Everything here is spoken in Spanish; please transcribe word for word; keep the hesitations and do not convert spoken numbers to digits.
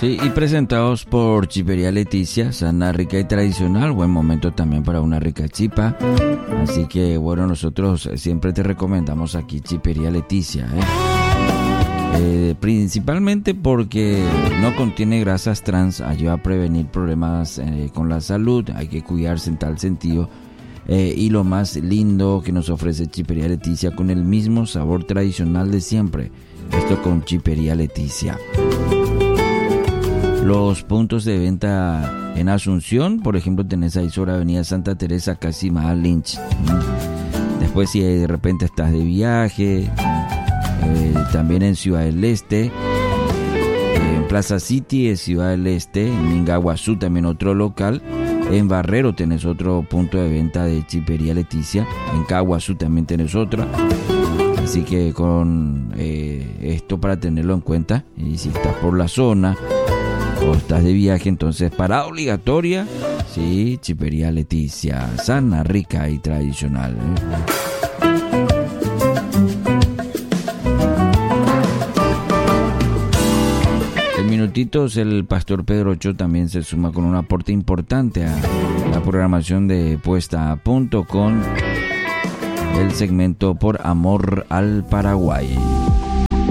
Sí, y presentados por Chipería Leticia, sana, rica y tradicional. Buen momento también para una rica chipa. Así que bueno, nosotros siempre te recomendamos aquí Chipería Leticia, ¿eh? Eh, principalmente porque no contiene grasas trans, ayuda a prevenir problemas eh, con la salud, hay que cuidarse en tal sentido. Eh, y lo más lindo que nos ofrece Chipería Leticia, con el mismo sabor tradicional de siempre. Esto con Chipería Leticia. Los puntos de venta en Asunción, por ejemplo, tenés ahí sobre Avenida Santa Teresa, casi más Lynch. Después, si de repente estás de viaje, eh, también en Ciudad del Este, eh, en Plaza City de Ciudad del Este, en Mingaguazú también otro local. En Barrero tenés otro punto de venta de Chipería Leticia. En Caguazú también tenés otra. Así que con eh, esto para tenerlo en cuenta. Y si estás por la zona o estás de viaje, entonces parada obligatoria, sí, Chipería Leticia, sana, rica y tradicional, ¿eh? En minutitos el pastor Pedro Ochoa también se suma con un aporte importante a la programación de Puesta a Punto con el segmento Por Amor al Paraguay.